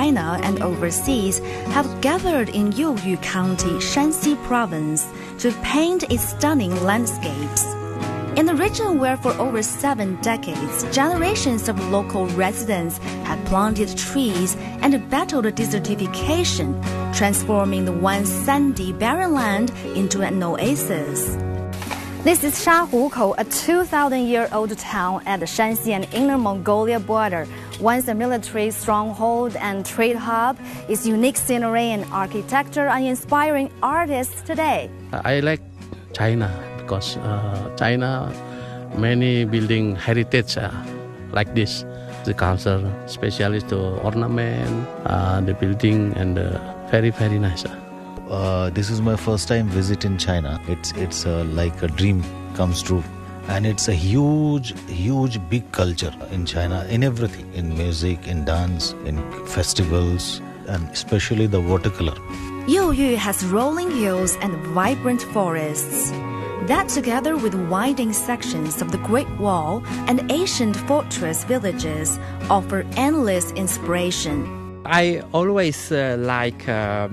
China and overseas have gathered in Youyu County, Shanxi Province to paint its stunning landscapes. In the region where for over 7 decades, generations of local residents have planted trees and battled desertification, transforming the once sandy barren land into an oasis. This is Shahukou, a 2,000-year-old town at the Shanxi and Inner Mongolia border. Once a military stronghold and trade hub, its unique scenery and architecture are inspiring artists today. I like China because China, many building heritage like this. The culture, especially to ornament, the building, and very, very nice. This is my first time visit in China. It's like a dream comes true. And it's a huge big culture in China, in everything, in music, in dance, in festivals, and especially the watercolor. Youyu has rolling hills and vibrant forests. That, together with winding sections of the Great Wall and ancient fortress villages, offer endless inspiration. I always like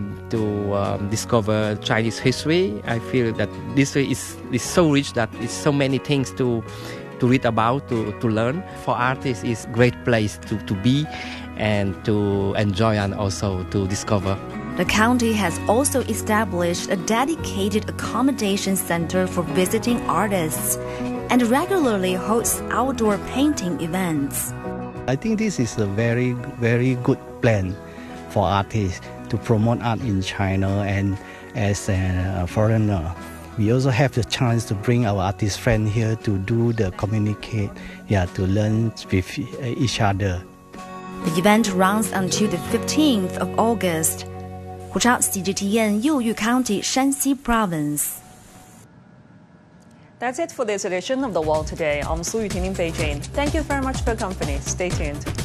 to discover Chinese history. I feel that this is so rich that it's so many things to read about, to learn. For artists, it's a great place to be and to enjoy and also to discover. The county has also established a dedicated accommodation center for visiting artists and regularly hosts outdoor painting events. I think this is a very, very good plan for artists to promote art in China, and as a foreigner, we also have the chance to bring our artist friend here to do the communicate, to learn with each other. The event runs until the 15th of August. 胡超 CGTN 佑豫 County, Shanxi Province. That's it for this edition of The World Today. I'm Su Yuting in Beijing. Thank you very much for your company. Stay tuned.